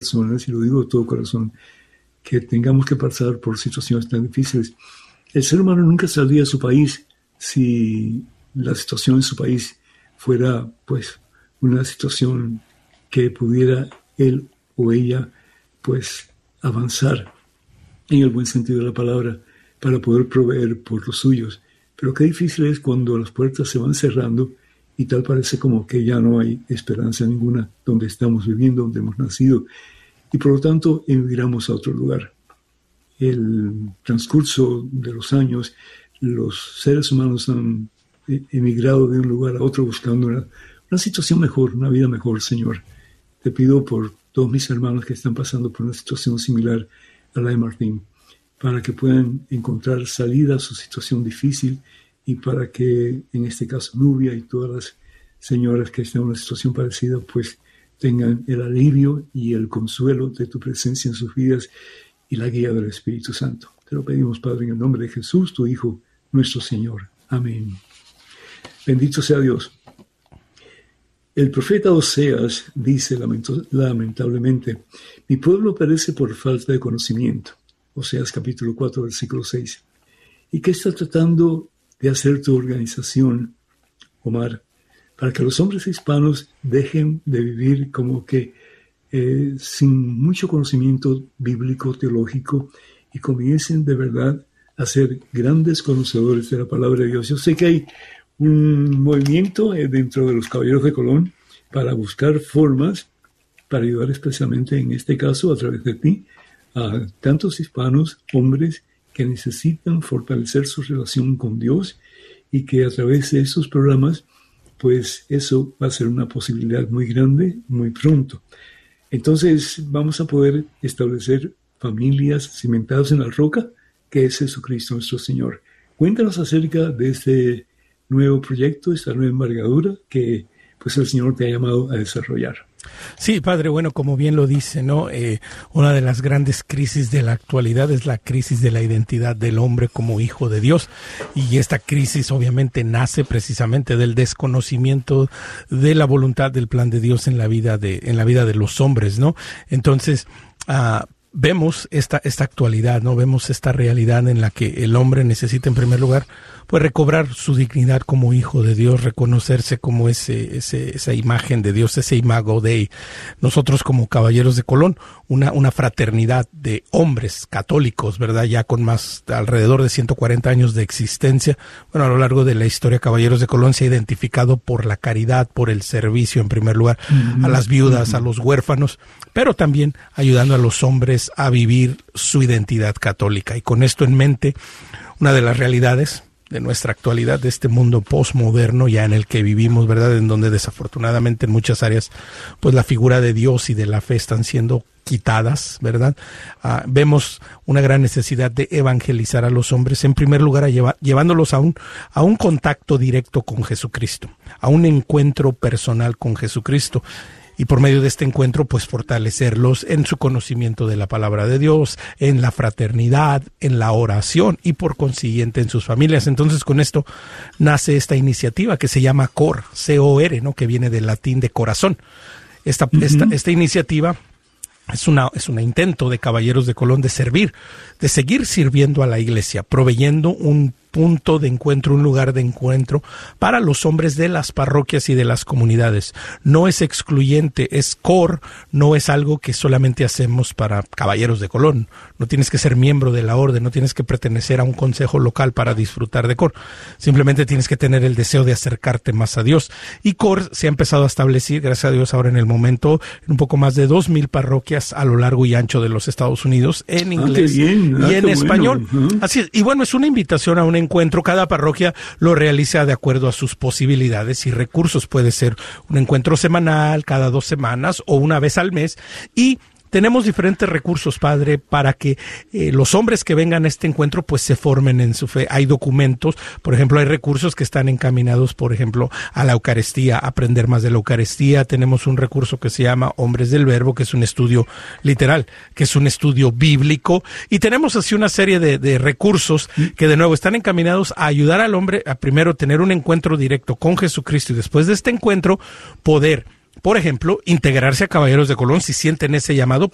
personas, y lo digo de todo corazón, que tengamos que pasar por situaciones tan difíciles. El ser humano nunca saldría de su país si la situación en su país fuera, pues, una situación que pudiera él o ella, pues, avanzar en el buen sentido de la palabra para poder proveer por los suyos. Pero qué difícil es cuando las puertas se van cerrando y tal parece como que ya no hay esperanza ninguna donde estamos viviendo, donde hemos nacido, y por lo tanto emigramos a otro lugar. El transcurso de los años, los seres humanos han emigrado de un lugar a otro buscando una situación mejor, una vida mejor, Señor. Te pido por todos mis hermanos que están pasando por una situación similar a la de Martín, para que puedan encontrar salida a su situación difícil y para que, en este caso, Nubia y todas las señoras que están en una situación parecida, pues tengan el alivio y el consuelo de tu presencia en sus vidas y la guía del Espíritu Santo. Te lo pedimos, Padre, en el nombre de Jesús, tu Hijo, nuestro Señor. Amén. Bendito sea Dios. El profeta Oseas dice lamentablemente, mi pueblo perece por falta de conocimiento. Oseas capítulo 4, versículo 6. ¿Y qué está tratando de hacer tu organización, Omar, para que los hombres hispanos dejen de vivir como que sin mucho conocimiento bíblico, teológico, y comiencen de verdad a ser grandes conocedores de la palabra de Dios? Yo sé que hay un movimiento dentro de los Caballeros de Colón para buscar formas para ayudar especialmente en este caso a través de ti a tantos hispanos, hombres que necesitan fortalecer su relación con Dios y que a través de esos programas, pues eso va a ser una posibilidad muy grande, muy pronto. Entonces vamos a poder establecer familias cimentadas en la roca, que es Jesucristo nuestro Señor. Cuéntanos acerca de este nuevo proyecto, esta nueva envergadura que pues el Señor te ha llamado a desarrollar. Sí, padre, bueno, como bien lo dice, ¿no? Una de las grandes crisis de la actualidad es la crisis de la identidad del hombre como hijo de Dios. Y esta crisis obviamente nace precisamente del desconocimiento de la voluntad del plan de Dios en la vida de los hombres, ¿no? Entonces, vemos esta actualidad, ¿no? Vemos esta realidad en la que el hombre necesita en primer lugar pues recobrar su dignidad como hijo de Dios, reconocerse como esa imagen de Dios, ese imago Dei. Nosotros como Caballeros de Colón, una fraternidad de hombres católicos, ¿verdad? Ya con más alrededor de 140 años de existencia. Bueno, a lo largo de la historia, Caballeros de Colón se ha identificado por la caridad, por el servicio en primer lugar, a las viudas, a los huérfanos, pero también ayudando a los hombres a vivir su identidad católica. Y con esto en mente, una de las realidades de nuestra actualidad, de este mundo postmoderno ya en el que vivimos, ¿verdad? En donde desafortunadamente en muchas áreas, pues la figura de Dios y de la fe están siendo quitadas, ¿verdad? Vemos una gran necesidad de evangelizar a los hombres, en primer lugar llevándolos a un contacto directo con Jesucristo, a un encuentro personal con Jesucristo. Y por medio de este encuentro, pues fortalecerlos en su conocimiento de la palabra de Dios, en la fraternidad, en la oración y por consiguiente en sus familias. Entonces con esto nace esta iniciativa que se llama COR, C-O-R, ¿no? Que viene del latín de corazón. Esta iniciativa es un intento de Caballeros de Colón de seguir sirviendo a la iglesia, proveyendo un punto de encuentro, un lugar de encuentro para los hombres de las parroquias y de las comunidades. No es excluyente, es COR, no es algo que solamente hacemos para Caballeros de Colón. No tienes que ser miembro de la orden, no tienes que pertenecer a un consejo local para disfrutar de COR. Simplemente tienes que tener el deseo de acercarte más a Dios. Y COR se ha empezado a establecer, gracias a Dios, ahora en el momento, en un poco más de 2,000 parroquias a lo largo y ancho de los Estados Unidos, en inglés y en español. Bueno. Así es. Y bueno, es una invitación a un encuentro. Cada parroquia lo realiza de acuerdo a sus posibilidades y recursos. Puede ser un encuentro semanal, cada 2 semanas o una vez al mes. Y tenemos diferentes recursos, padre, para que los hombres que vengan a este encuentro pues se formen en su fe. Hay documentos, por ejemplo, hay recursos que están encaminados, por ejemplo, a la Eucaristía, a aprender más de la Eucaristía. Tenemos un recurso que se llama Hombres del Verbo, que es un estudio literal, que es un estudio bíblico. Y tenemos así una serie de recursos que de nuevo están encaminados a ayudar al hombre a primero tener un encuentro directo con Jesucristo y después de este encuentro poder, por ejemplo, integrarse a Caballeros de Colón si sienten ese llamado,